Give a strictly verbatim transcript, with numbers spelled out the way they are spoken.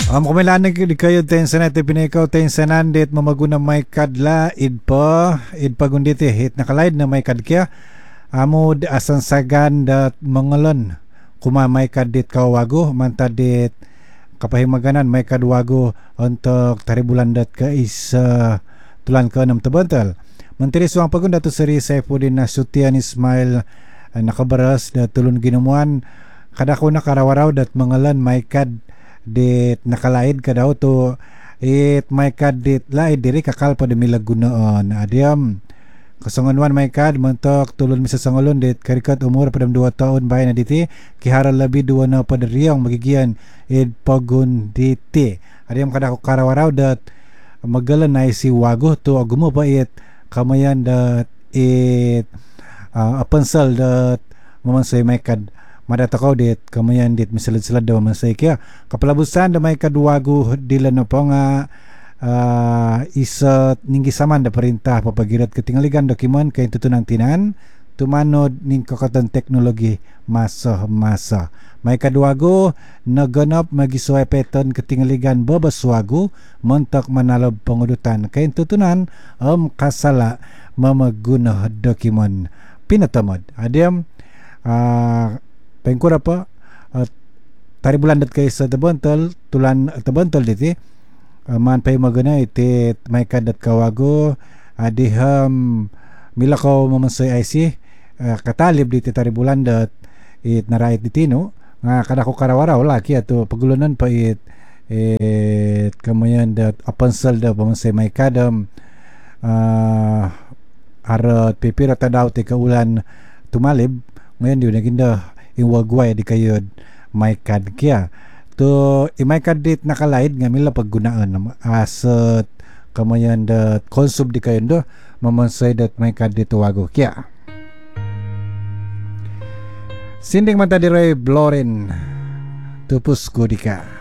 Um, kumilaan di kayo tensa natin pinikaw tensa nandit mamaguna may kadla idpa idpa gundit eh hit nakalaid na may kadkya amod asan sagan dat mangalon kuma may kadit kawago mantadit kapahimaganan may kadwago untuk taribulan dat ka isa tulan ka enam tabantal menteri suang pagun datu seri Saifuddin Nasution Ismail uh, nakabaras dat tulun ginamuan kadako na karawaraw dat mangalan may kad dit nakalaid ka daw to it may kad dit laid diri kakal pa demilag gunoon adiam kasanganwan may kad mentok tulun misa sangolon dit karikat umur padam dua taon bahay na diti kihara labi dua na padariyang magigian id pagun diti adiam kada ko karawaraw dat magalan na si wago to agumo pa it kamayan dat it uh, apansal dat mamansay may kad madatakaw dit kamayan dit misalad-salad daw mansay kaya kapalabusan da may kadwago dila na po nga uh, isa ninggi saman da perintah papagirat ketingaligan dokumen kay tutunang tinan tumanod ning kakatan teknologi masa-masa may kadwago naganap magisuay peton ketingaligan babaswago mentak manalob pangudutan kay tutunan um kasala mamaguna dokumen pinatamad adiam uh, pengkura pa uh, tari bulan dat kay sa tabantal tulan tabantal diti uh, man pay magana iti may kadat kawago adiham milakaw mamansay I C uh, katalib diti tari bulan dat it narait diti no nga kadako karawaraw laki ato pagulunan pa it it kamayan dat apansal da pamansay may kadam uh, arat pipira tadaw ti kaulan tumalib ngayon yun naginda iwagway di kayo may kad kya to imay kad dit nakalaid nga mila paggunaan asat kamayan dat konsum di kayo do mamansay dat may kad dit wago kya sinding mata diray Blorin tupus ko di ka